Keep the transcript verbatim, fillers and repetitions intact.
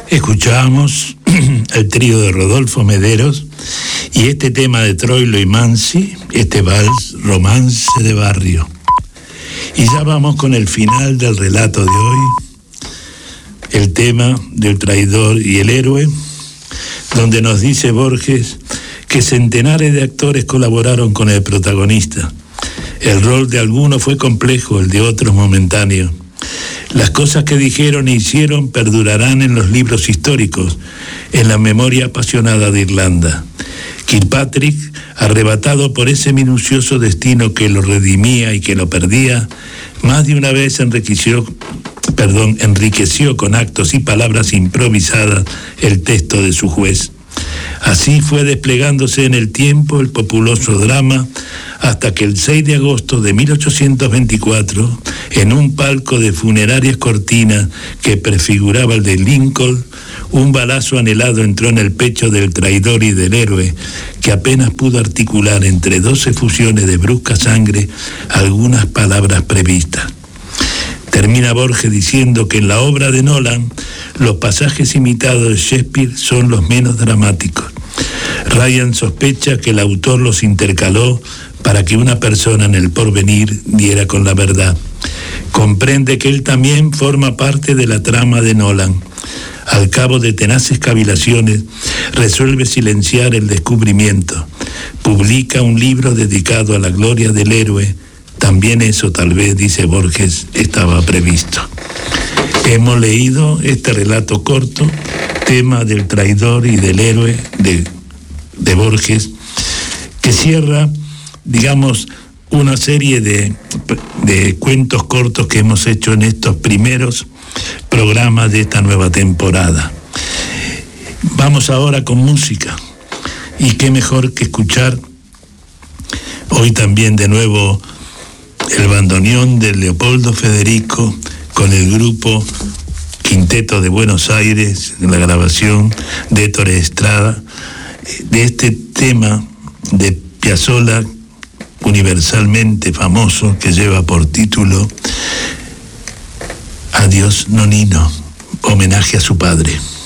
Escuchábamos el trío de Rodolfo Mederos y este tema de Troilo y Mansi, este vals Romance de Barrio. Y ya vamos con el final del relato de hoy, el tema del traidor y el héroe, donde nos dice Borges que centenares de actores colaboraron con el protagonista. El rol de algunos fue complejo, el de otros momentáneo. Las cosas que dijeron e hicieron perdurarán en los libros históricos, en la memoria apasionada de Irlanda. Kilpatrick, arrebatado por ese minucioso destino que lo redimía y que lo perdía, más de una vez enriqueció, perdón, enriqueció con actos y palabras improvisadas el texto de su juez. Así fue desplegándose en el tiempo el populoso drama hasta que el seis de agosto de mil ochocientos veinticuatro, en un palco de funerarias cortinas que prefiguraba el de Lincoln, un balazo anhelado entró en el pecho del traidor y del héroe, que apenas pudo articular entre dos efusiones de brusca sangre algunas palabras previstas. Termina Borges diciendo que en la obra de Nolan los pasajes imitados de Shakespeare son los menos dramáticos. Ryan sospecha que el autor los intercaló para que una persona en el porvenir diera con la verdad. Comprende que él también forma parte de la trama de Nolan. Al cabo de tenaces cavilaciones, resuelve silenciar el descubrimiento. Publica un libro dedicado a la gloria del héroe. También eso, tal vez, dice Borges, estaba previsto. Hemos leído este relato corto, tema del traidor y del héroe de, de Borges, que cierra, digamos, una serie de, de cuentos cortos que hemos hecho en estos primeros programas de esta nueva temporada. Vamos ahora con música, y qué mejor que escuchar hoy también de nuevo el bandoneón de Leopoldo Federico con el grupo Quinteto de Buenos Aires, la grabación de Héctor Estrada, de este tema de Piazzolla universalmente famoso que lleva por título Adiós Nonino, homenaje a su padre.